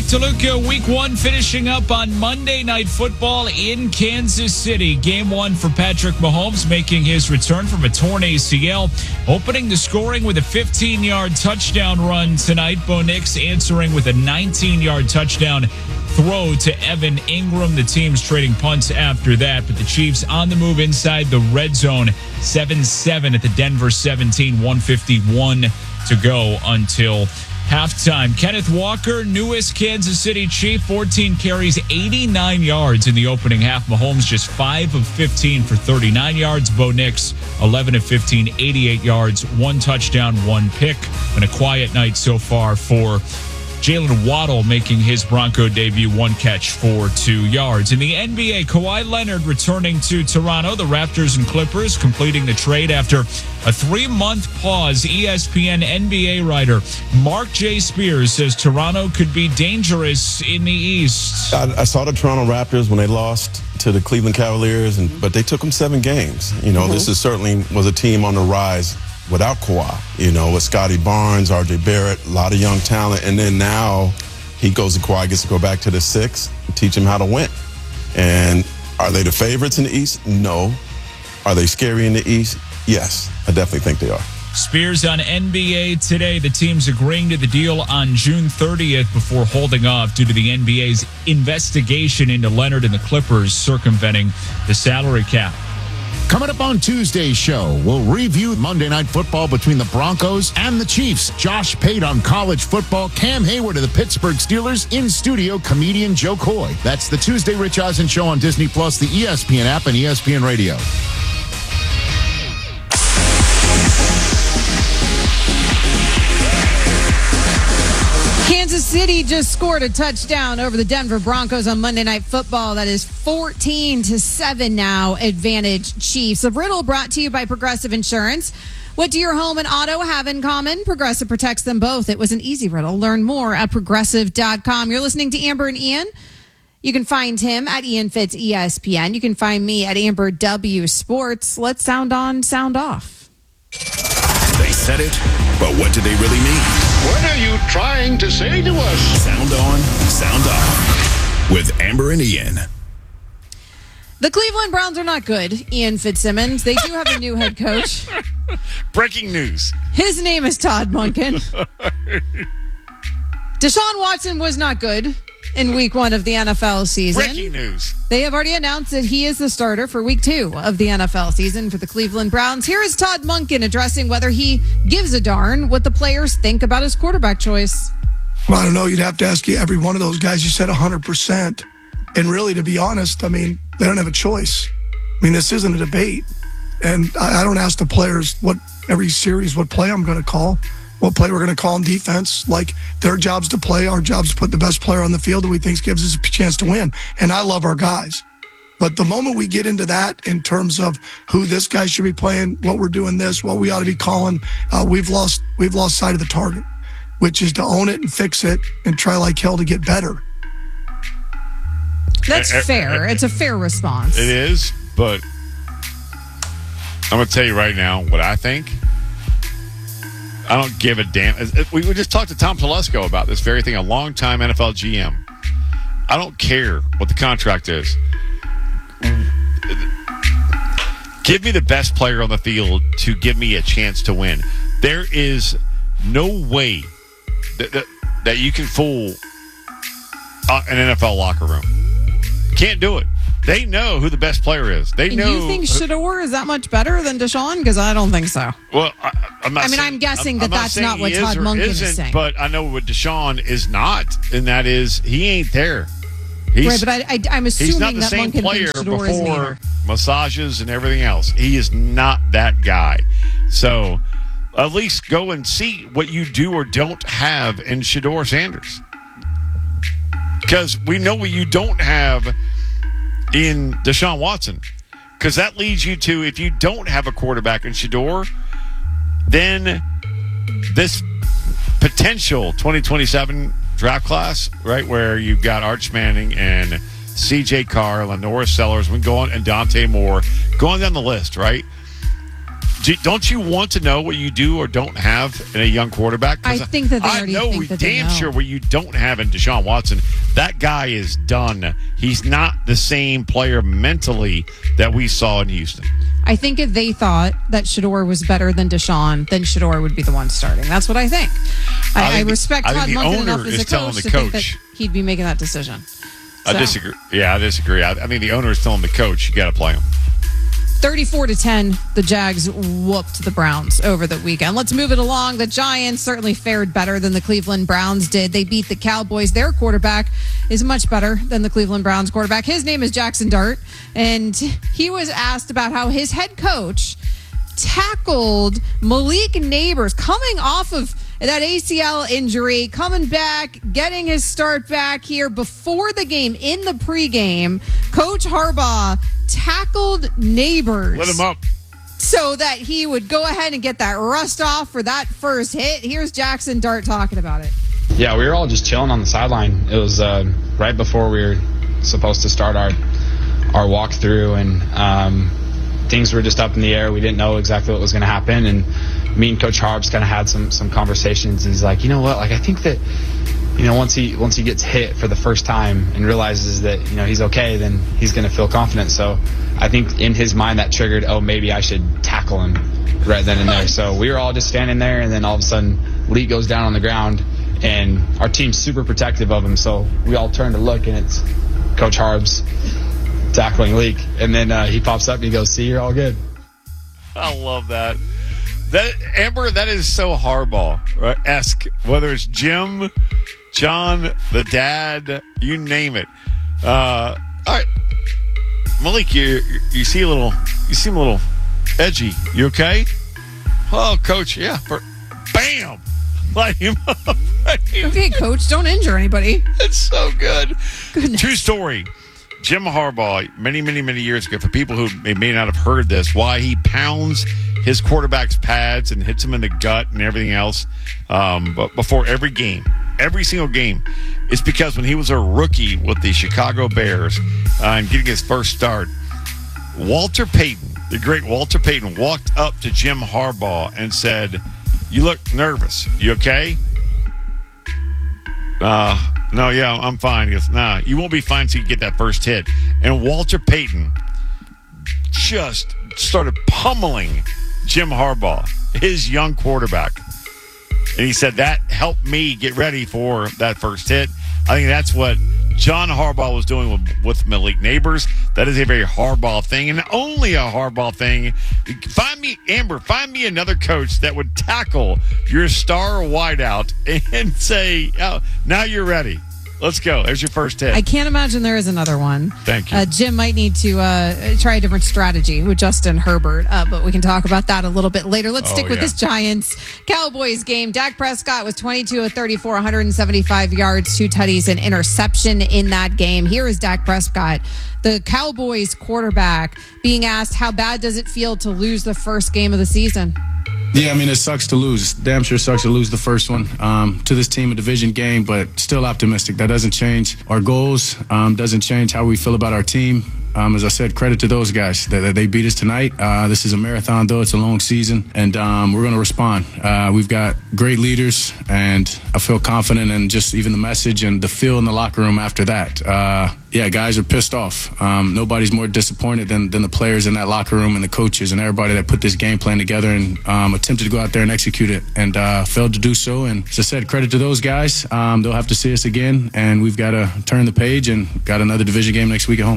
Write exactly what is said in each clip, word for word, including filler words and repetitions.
Mike DeLuca, week one finishing up on Monday Night Football in Kansas City. Game one for Patrick Mahomes making his return from a torn A C L. Opening the scoring with a fifteen-yard touchdown run tonight. Bo Nix answering with a nineteen-yard touchdown throw to Evan Ingram. The team's trading punts after that, but the Chiefs on the move inside the red zone. seven seven at the Denver seventeen, one fifty-one to go until halftime. Kenneth Walker, newest Kansas City Chief, fourteen carries, eighty-nine yards in the opening half. Mahomes just five of fifteen for thirty-nine yards. Bo Nix, eleven of fifteen, eighty-eight yards, one touchdown, one pick. And a quiet night so far for Jalen Waddle, making his Bronco debut, one catch for two yards. In the N B A, Kawhi Leonard returning to Toronto. The Raptors and Clippers completing the trade after a three-month pause. E S P N N B A writer Mark J. Spears says Toronto could be dangerous in the East. I, I saw the Toronto Raptors when they lost to the Cleveland Cavaliers, and but they took them seven games. You know, mm-hmm. This is certainly was a team on the rise without Kawhi, you know, with Scotty Barnes, R J Barrett, a lot of young talent. And then now he goes to Kawhi, gets to go back to the six, and teach him how to win. And are they the favorites in the East? No. Are they scary in the East? Yes, I definitely think they are. Spears on N B A Today. The team's agreeing to the deal on June thirtieth before holding off due to the N B A's investigation into Leonard and the Clippers circumventing the salary cap. Coming up on Tuesday's show, we'll review Monday Night Football between the Broncos and the Chiefs. Josh Pate on college football. Cam Hayward of the Pittsburgh Steelers. In studio, comedian Joe Coy. That's the Tuesday Rich Eisen Show on Disney Plus, the E S P N app, and E S P N Radio. Kansas City just scored a touchdown over the Denver Broncos on Monday Night Football. That is fourteen to seven now, advantage Chiefs. A riddle brought to you by Progressive Insurance. What do your home and auto have in common? Progressive protects them both. It was an easy riddle. Learn more at progressive dot com. You're listening to Amber and Ian. You can find him at Ian Fitz E S P N. You can find me at Amber W Sports. Let's sound on, sound off. They said it, but what do they really mean? What are you trying to say to us? Sound on, sound off with Amber and Ian. The Cleveland Browns are not good, Ian Fitzsimmons. They do have a new head coach. Breaking news. His name is Todd Monken. Deshaun Watson was not good in week one of the N F L season. Breaking news. They have already announced that he is the starter for week two of the N F L season for the Cleveland Browns. Here is Todd Monken addressing whether he gives a darn what the players think about his quarterback choice. Well, I don't know. You'd have to ask you every one of those guys. You said one hundred percent. And really, to be honest, I mean, they don't have a choice. I mean, this isn't a debate. And I, I don't ask the players what every series, what play I'm going to call, what play we're going to call in defense. Like, their job's to play, our job's to put the best player on the field that we think gives us a chance to win. And I love our guys. But the moment we get into that in terms of who this guy should be playing, what we're doing this, what we ought to be calling, uh, we've lost we've lost sight of the target, which is to own it and fix it and try like hell to get better. That's fair. It's a fair response. It is, but I'm going to tell you right now what I think. I don't give a damn. We just talked to Tom Telesco about this very thing, a longtime N F L G M. I don't care what the contract is. Give me the best player on the field to give me a chance to win. There is no way that, that, that you can fool an N F L locker room. Can't do it. They know who the best player is. They know. You think Shador is that much better than Deshaun? Because I don't think so. Well, I, I'm not. I mean, saying, I'm guessing I'm, that I'm not that's not what Todd Monken is saying. But I know what Deshaun is not, and that is he ain't there. He's, right, but I, I, I'm assuming he's not the that same Monken player thinks Shador is before neither. Massages and everything else. He is not that guy. So at least go and see what you do or don't have in Shador Sanders, because we know what you don't have in Deshaun Watson, because that leads you to, if you don't have a quarterback in Shador, then this potential twenty twenty-seven draft class, right, where you've got Arch Manning and C J Carr, Lenora Sellers, we go on, and Dante Moore, going down the list, right? Do, don't you want to know what you do or don't have in a young quarterback? 'Cause I think that they I already know think that they damn know. sure what you don't have in Deshaun Watson. That guy is done. He's not the same player mentally that we saw in Houston. I think if they thought that Shador was better than Deshaun, then Shador would be the one starting. That's what I think. I, I I, think the- respect I think Todd the Monken owner enough as is a telling coach the to think that coach. he'd be making that decision. I So, disagree. Yeah, I disagree. I, I mean, the owner is telling the coach, you got to play him. thirty-four to ten, the Jags whooped the Browns over the weekend. Let's move it along. The Giants certainly fared better than the Cleveland Browns did. They beat the Cowboys. Their quarterback is much better than the Cleveland Browns quarterback. His name is Jackson Dart, and he was asked about how his head coach tackled Malik Neighbors coming off of that A C L injury, coming back, getting his start back here before the game. In the pregame, Coach Harbaugh tackled Neighbors Let him up. so that he would go ahead and get that rust off for that first hit. Here's Jackson Dart talking about it. Yeah, we were all just chilling on the sideline. It was uh, right before we were supposed to start our our walkthrough, and um, things were just up in the air. We didn't know exactly what was going to happen, and me and Coach Harbs kind of had some some conversations. He's like, you know what? Like, I think that, you know, once he once he gets hit for the first time and realizes that, you know, he's okay, then he's going to feel confident. So I think in his mind that triggered, oh, maybe I should tackle him right then and there. So we were all just standing there, and then all of a sudden Lee goes down on the ground, and our team's super protective of him. So we all turn to look, and it's Coach Harbs tackling Leak. And then uh, he pops up and he goes, see, you're all good. I love that. That Amber, that is so Harbaugh right? esque. Whether it's Jim, John, the dad, you name it. Uh, all right, Malik, you you see a little, you seem a little edgy. You okay? Oh, Coach, yeah. For, bam, light him up. Light him Okay, Coach, don't injure anybody. It's so good. Goodness. True story. Jim Harbaugh, many, many, many years ago, for people who may, may not have heard this, why he pounds his quarterback's pads and hits him in the gut and everything else um, but before every game, every single game, is because when he was a rookie with the Chicago Bears uh, and getting his first start, Walter Payton, the great Walter Payton, walked up to Jim Harbaugh and said, you look nervous. You okay? Uh, no, yeah, I'm fine. He goes, nah, you won't be fine until you get that first hit. And Walter Payton just started pummeling Jim Harbaugh, his young quarterback. And he said, that helped me get ready for that first hit. I think that's what John Harbaugh was doing with, with Malik Neighbors. That is a very Harbaugh thing, and only a Harbaugh thing. Find me, Amber, find me another coach that would tackle your star wideout and say, oh, now you're ready. Let's go. There's your first hit. I can't imagine there is another one. Thank you. Uh, Jim might need to uh, try a different strategy with Justin Herbert, uh, but we can talk about that a little bit later. Let's Oh, stick with yeah. this Giants Cowboys game. Dak Prescott was twenty-two of thirty-four, one hundred seventy-five yards, two tutties, and interception in that game. Here is Dak Prescott, the Cowboys quarterback, being asked how bad does it feel to lose the first game of the season? Yeah, I mean, it sucks to lose. Damn sure sucks to lose the first one um, to this team, a division game, but still optimistic. That doesn't change our goals, um, doesn't change how we feel about our team. Um, as I said, credit to those guys that, that they beat us tonight. Uh, this is a marathon, though. It's a long season, and um, we're going to respond. Uh, we've got great leaders, and I feel confident in just even the message and the feel in the locker room after that. Uh, yeah, guys are pissed off. Um, nobody's more disappointed than, than the players in that locker room and the coaches and everybody that put this game plan together and um, attempted to go out there and execute it and uh, failed to do so. And as I said, credit to those guys. Um, they'll have to see us again, and we've got to turn the page and got another division game next week at home.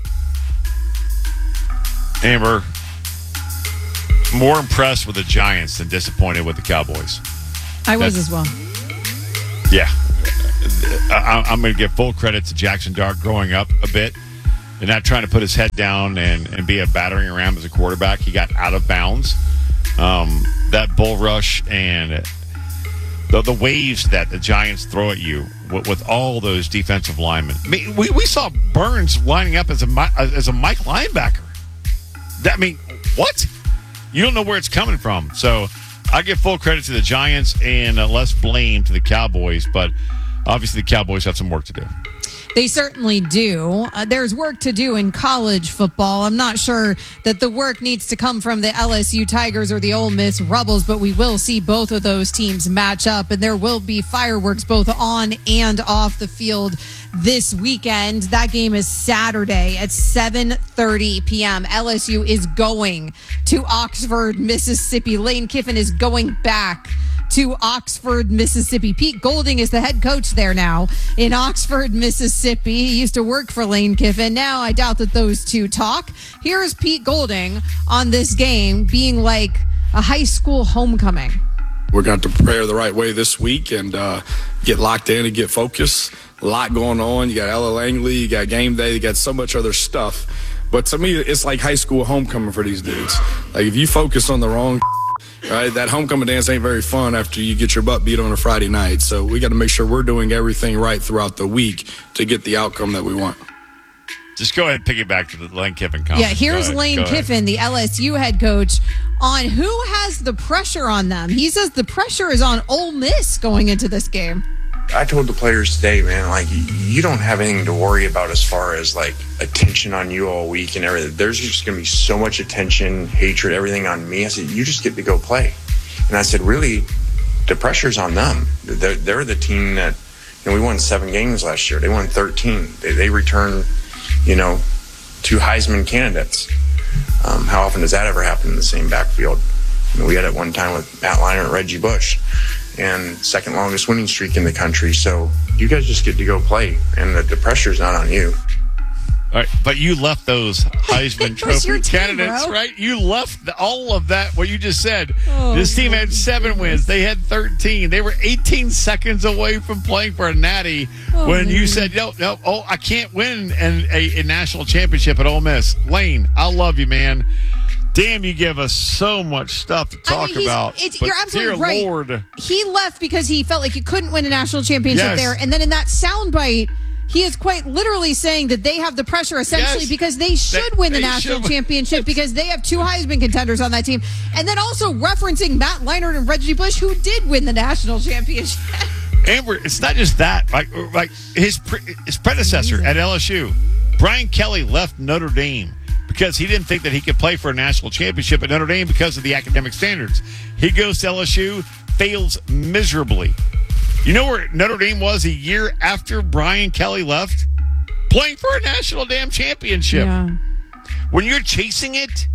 Amber, more impressed with the Giants than disappointed with the Cowboys. I was That's- as well. Yeah. I, I'm going to give full credit to Jackson Dart growing up a bit and not trying to put his head down and, and be a battering ram as a quarterback. He got out of bounds. Um, that bull rush and the, the waves that the Giants throw at you with, with all those defensive linemen. I mean, we, we saw Burns lining up as a, Mi- as a Mike linebacker. That, I mean, what? You don't know where it's coming from. So I give full credit to the Giants and uh, less blame to the Cowboys, but obviously the Cowboys have some work to do. They certainly do. Uh, there's work to do in college football. I'm not sure that the work needs to come from the L S U Tigers or the Ole Miss Rebels, but we will see both of those teams match up, and there will be fireworks both on and off the field this weekend. That game is Saturday at seven thirty p.m. L S U is going to Oxford, Mississippi. Lane Kiffin is going back to Oxford, Mississippi. Pete Golding is the head coach there now in Oxford, Mississippi. He used to work for Lane Kiffin. Now I doubt that those two talk. Here's Pete Golding on this game being like a high school homecoming. We're going to prepare the right way this week and uh, get locked in and get focused. A lot going on. You got Ella Langley, you got game day, you got so much other stuff. But to me, it's like high school homecoming for these dudes. Like if you focus on the wrong right, that homecoming dance ain't very fun after you get your butt beat on a Friday night. So we got to make sure we're doing everything right throughout the week to get the outcome that we want. Just go ahead and piggyback to the Lane Kiffin comment. Yeah, here's ahead, Lane Kiffin, the L S U head coach, on who has the pressure on them. He says the pressure is on Ole Miss going into this game. I told the players today, man, like, you don't have anything to worry about as far as, like, attention on you all week and everything. There's just going to be so much attention, hatred, everything on me. I said, you just get to go play. And I said, really, the pressure's on them. They're, they're the team that, you know, we won seven games last year. They won thirteen. They, they returned, you know, two Heisman candidates. Um, how often does that ever happen in the same backfield? I mean, we had it one time with Matt Leinart and Reggie Bush, and second longest winning streak in the country. So you guys just get to go play, and the, the pressure's not on you. All right, but you left those Heisman Trophy candidates, bro. right? You left the, all of that, what you just said. Oh, this team had seven wins. They had thirteen. They were eighteen seconds away from playing for a natty oh, when man. you said, no, no, oh, I can't win an, a, a national championship at Ole Miss. Lane, I love you, man. Damn, you give us so much stuff to talk I mean, about. It's, but you're absolutely dear right. Lord. He left because he felt like he couldn't win a national championship Yes. there. And then in that soundbite, he is quite literally saying that they have the pressure essentially Yes. because they should They- win the they national should. championship because they have two Heisman contenders on that team. And then also referencing Matt Leinart and Reggie Bush, who did win the national championship. Amber, it's not just that. Like, like his pre- his predecessor at L S U, Brian Kelly, left Notre Dame because he didn't think that he could play for a national championship at Notre Dame because of the academic standards. He goes to L S U, fails miserably. You know where Notre Dame was a year after Brian Kelly left? Playing for a national damn championship. Yeah. When you're chasing it,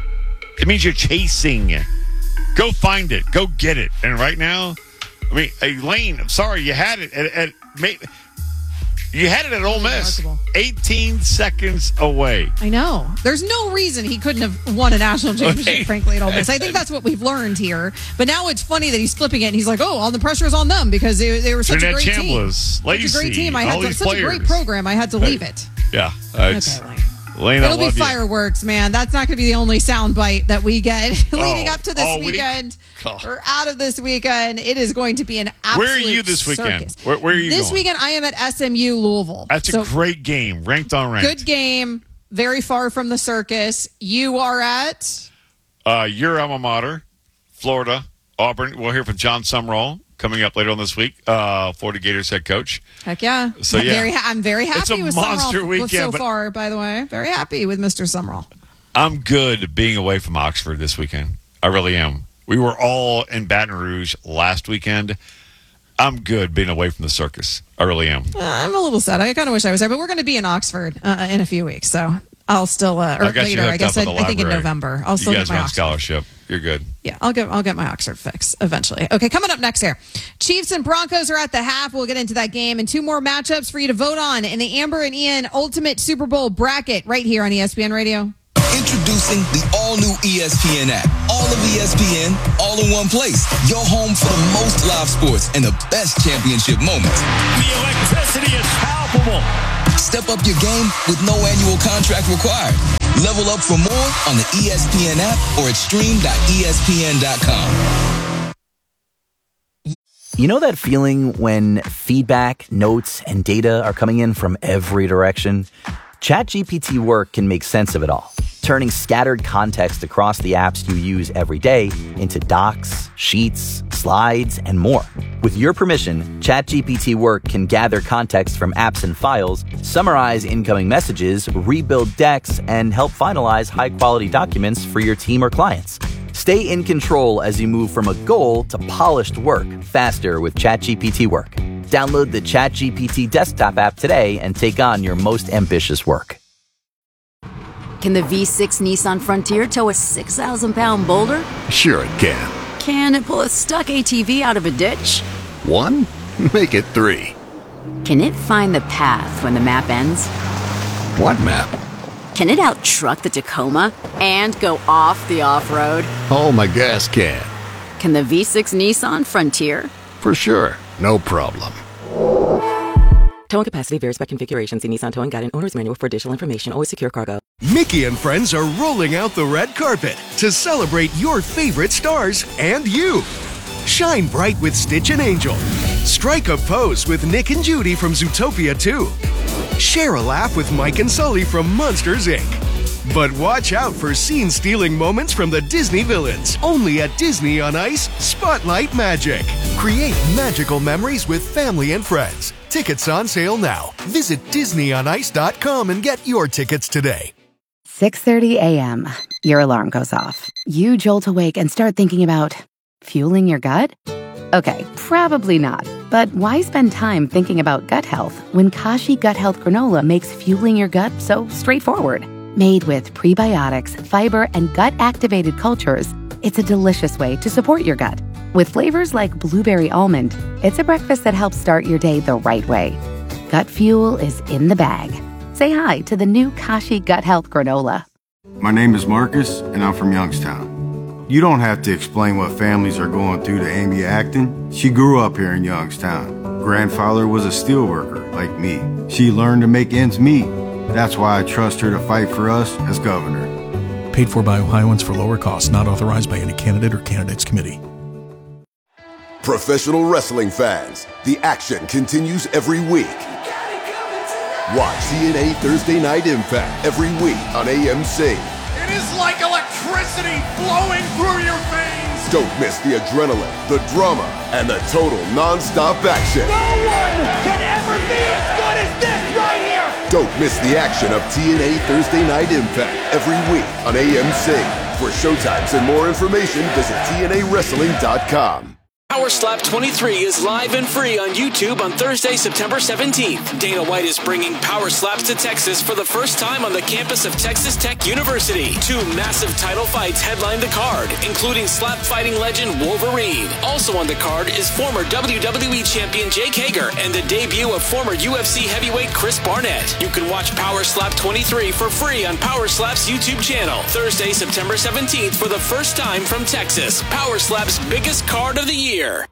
it means you're chasing. Go find it. Go get it. And right now, I mean, hey, Lane, I'm sorry, you had it at, at you had it at Ole Miss. Remarkable. eighteen seconds away. I know. There's no reason he couldn't have won a national championship, Okay. frankly, at Ole Miss. I think that's what we've learned here. But now it's funny that he's flipping it and he's like, oh, all the pressure's on them because they, they were such Trinidad a great Chambliss, team. Lacey, Such a great team. I all had to, these such a great players. program. I had to leave it. Yeah. Uh, it's, Okay, Lane. Lane, I It'll be love you. fireworks, man. That's not going to be the only soundbite that we get leading Oh, up to this all week? weekend. Oh. Or out of this weekend. It is going to be an absolute Where are you this weekend? circus. Where, where are you This going? weekend, I am at S M U Louisville. That's So, a great game. Ranked on ranked. good game. Very far from the circus. You are at... Uh, your alma mater, Florida, Auburn. We'll hear from John Sumrall coming up later on this week. Uh, Florida Gators head coach. Heck yeah. So, I'm yeah. very ha- I'm very happy It's a with monster Sumrall weekend, so but- far, by the way. Very happy with Mister Sumrall. I'm good being away from Oxford this weekend. I really am. We were all in Baton Rouge last weekend. I'm good being away from the circus. I really am. Uh, I'm a little sad. I kind of wish I was there, but we're going to be in Oxford uh, in a few weeks, so I'll still, uh, or I got you later, I hooked guess, up I, at the I think in library. November. I'll still you get guys my are on Oxford. scholarship. You're good. Yeah, I'll get I'll get my Oxford fix eventually. Okay, coming up next here. Chiefs and Broncos are at the half. We'll get into that game and two more matchups for you to vote on in the Amber and Ian Ultimate Super Bowl bracket right here on E S P N Radio. Introducing the all-new E S P N app. All of E S P N, all in one place. Your home for the most live sports and the best championship moments. The electricity is palpable. Step up your game with no annual contract required. Level up for more on the E S P N app or at stream dot E S P N dot com. You know that feeling when feedback, notes, and data are coming in from every direction? ChatGPT Work can make sense of it all, turning scattered context across the apps you use every day into docs, sheets, slides, and more. With your permission, ChatGPT Work can gather context from apps and files, summarize incoming messages, rebuild decks, and help finalize high-quality documents for your team or clients. Stay in control as you move from a goal to polished work faster with ChatGPT Work. Download the ChatGPT desktop app today and take on your most ambitious work. Can the V six Nissan Frontier tow a six thousand pound boulder? Sure it can. Can it pull a stuck A T V out of a ditch? One? Make it three. Can it find the path when the map ends? What map? Can it out-truck the Tacoma and go off the off-road? Oh, my gas can. Can the V six Nissan Frontier? For sure. No problem. Towing capacity varies by configuration. See Nissan Towing Guide and Owner's Manual for additional information. Always secure cargo. Mickey and friends are rolling out the red carpet to celebrate your favorite stars and you. Shine bright with Stitch and Angel. Strike a pose with Nick and Judy from Zootopia two. Share a laugh with Mike and Sully from Monsters, Incorporated. But watch out for scene-stealing moments from the Disney villains. Only at Disney on Ice, Spotlight Magic. Create magical memories with family and friends. Tickets on sale now. Visit Disney on Ice dot com and get your tickets today. six thirty a.m. Your alarm goes off. You jolt awake and start thinking about fueling your gut? Okay, probably not. But why spend time thinking about gut health when Kashi Gut Health Granola makes fueling your gut so straightforward? Made with prebiotics, fiber, and gut-activated cultures, it's a delicious way to support your gut. With flavors like blueberry almond, it's a breakfast that helps start your day the right way. Gut fuel is in the bag. Say hi to the new Kashi Gut Health Granola. My name is Marcus, and I'm from Youngstown. You don't have to explain what families are going through to Amy Acton. She grew up here in Youngstown. Grandfather was a steelworker, like me. She learned to make ends meet. That's why I trust her to fight for us as governor. Paid for by Ohioans for lower costs, not authorized by any candidate or candidates committee. Professional wrestling fans, the action continues every week. Watch T N A Thursday Night Impact every week on A M C. It is like electricity flowing through your veins. Don't miss the adrenaline, the drama, and the total non-stop action. No one can ever be as good as this right here. Don't miss the action of T N A Thursday Night Impact every week on A M C. For showtimes and more information, visit T N A wrestling dot com. Power Slap twenty-three is live and free on YouTube on Thursday, September seventeenth. Dana White is bringing Power Slaps to Texas for the first time on the campus of Texas Tech University. Two massive title fights headline the card, including slap fighting legend Wolverine. Also on the card is former W W E champion Jake Hager and the debut of former U F C heavyweight Chris Barnett. You can watch Power Slap twenty-three for free on Power Slap's YouTube channel. Thursday, September seventeenth for the first time from Texas. Power Slap's biggest card of the year.